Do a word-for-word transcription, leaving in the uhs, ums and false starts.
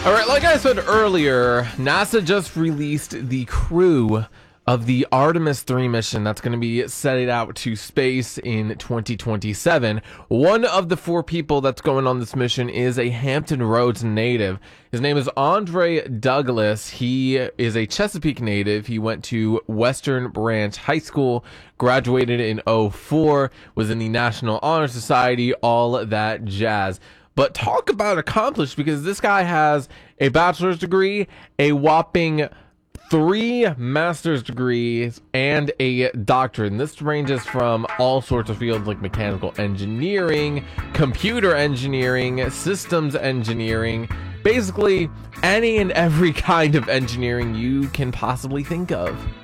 All right, like I said earlier, NASA just released the crew of the Artemis three mission that's going to be setting out to space in twenty twenty-seven. One of the four people that's going on this mission is a Hampton Roads native. His name is Andre Douglas. He is a Chesapeake native. He went to Western Branch High School, graduated in oh four, was in the National Honor Society, all that jazz. But talk about accomplished, because this guy has a bachelor's degree, a whopping three master's degrees, and a doctorate. And this ranges from all sorts of fields like mechanical engineering, computer engineering, systems engineering, basically any and every kind of engineering you can possibly think of.